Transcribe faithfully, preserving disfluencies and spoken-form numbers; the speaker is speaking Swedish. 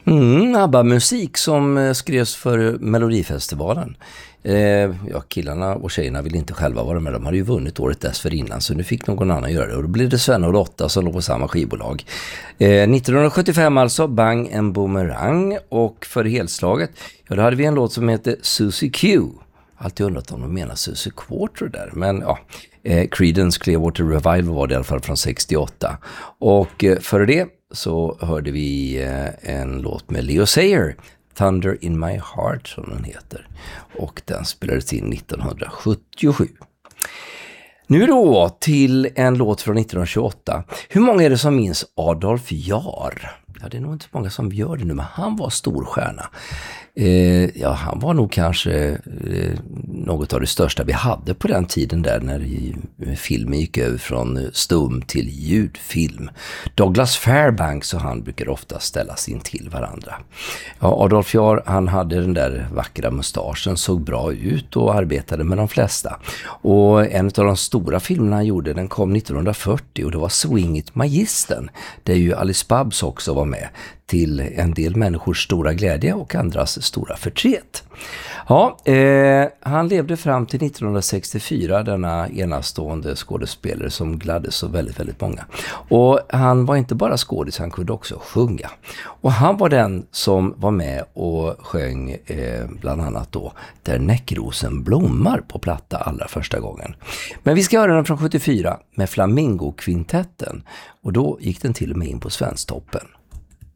Mm, ABBA-musik som skrevs för Melodifestivalen. Eh, ja, killarna och tjejerna ville inte själva vara med. De hade ju vunnit året dessförinnan, så nu fick någon annan göra det. Och då blev det Sven och Lotta som låg på samma skivbolag. Eh, nittonhundrasjuttiofem alltså, Bang en Boomerang. Och för helslaget, ja, då hade vi en låt som heter Susie Q. Alltid undrat om de menar Susie Quarter där. Men ja, eh, Creedence Clearwater Revival var det i alla fall från sextioåtta. Och eh, före det så hörde vi eh, en låt med Leo Sayer, Thunder in My Heart som den heter. Och den spelades in nittonhundrasjuttiosju. Nu då till en låt från nittonhundratjugoåtta. Hur många är det som minns Adolf Jahr? Ja, det är nog inte många som gör det nu, men han var storstjärna. Eh, ja, han var nog kanske eh, något av det största vi hade på den tiden där när filmen gick över från stum till ljudfilm. Douglas Fairbanks och han brukar ofta ställas in till varandra. Ja, Adolf Jahr, han hade den där vackra mustaschen, såg bra ut och arbetade med de flesta. Och en av de stora filmerna han gjorde, den kom nittonhundrafyrtio och det var Swing It Magistern, där ju Alice Babs också var med, till en del människors stora glädje och andras stora förtret. Ja, eh, han levde fram till nittonhundrasextiofyra, denna enastående skådespelare som gladde så väldigt, väldigt många. Och han var inte bara skådis, han kunde också sjunga. Och han var den som var med och sjöng eh, bland annat då Där näckrosen blommar på platta allra första gången. Men vi ska höra den från sjuttiofyra med Flamingo-kvintetten. Och då gick den till och med in på Svensktoppen.